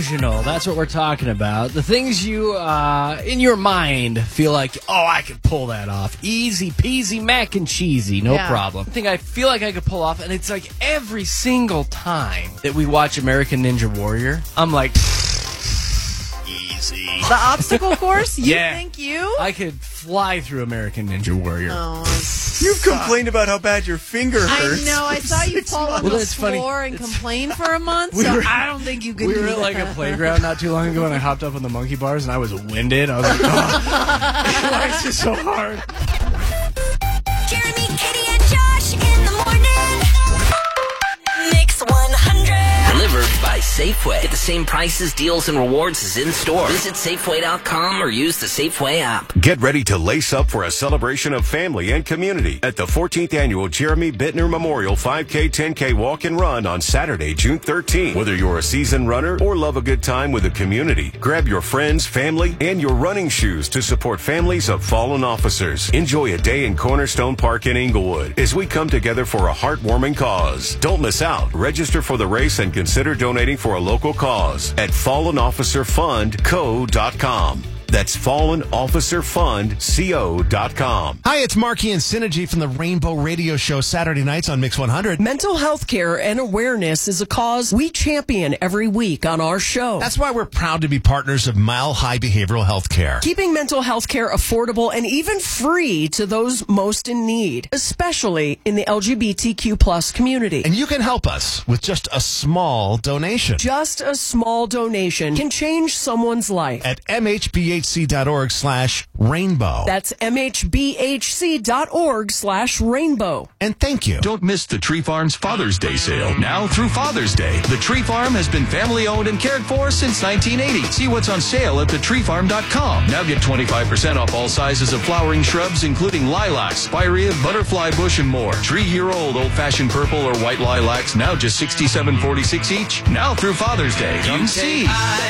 delusional. That's what we're talking about. The things you, in your mind, feel like, I could pull that off. Easy peasy mac and cheesy, no problem. Thing I feel like I could pull off, and it's like every single time that we watch American Ninja Warrior, I'm like, easy. The obstacle course? You Yeah. think you? I could fly through American Ninja Warrior. You've complained about how bad your finger hurts. I know. I saw you fall on the that's funny. floor and complain for a month, We so were- I don't think you could We do were at that. like a playground not too long ago, and I hopped up on the monkey bars, and I was winded. I was like, why is this so hard? Jeremy, Katie, and Josh in the morning. Mix 100. Delivered by Safeway. Get the same prices, deals, and rewards as in-store. Visit Safeway.com or use the Safeway app. Get ready to lace up for a celebration of family and community at the 14th Annual Jeremy Bittner Memorial 5K 10K Walk and Run on Saturday, June 13th. Whether you're a seasoned runner or love a good time with the community, grab your friends, family, and your running shoes to support families of fallen officers. Enjoy a day in Cornerstone Park in Inglewood as we come together for a heartwarming cause. Don't miss out. Register for the race and consider donating for a local cause at fallenofficerfundco.com. That's fallenofficerfundco.com. Hi, it's Marky and Synergy from the Rainbow Radio Show Saturday nights on Mix 100. Mental health care and awareness is a cause we champion every week on our show. That's why we're proud to be partners of Mile High Behavioral Health Care. Keeping mental health care affordable and even free to those most in need, especially in the LGBTQ plus community. And you can help us with just a small donation. Just a small donation can change someone's life. At mhbhc.org/rainbow. That's mhbhc.org/rainbow. And thank you. Don't miss the Tree Farm's Father's Day sale, now through Father's Day. The Tree Farm has been family-owned and cared for since 1980. See what's on sale at thetreefarm.com. Now get 25% off all sizes of flowering shrubs, including lilacs, spirea, butterfly bush, and more. 3-year-old old-fashioned purple or white lilacs, now just $67.46 each. Now through Father's Day. Come see.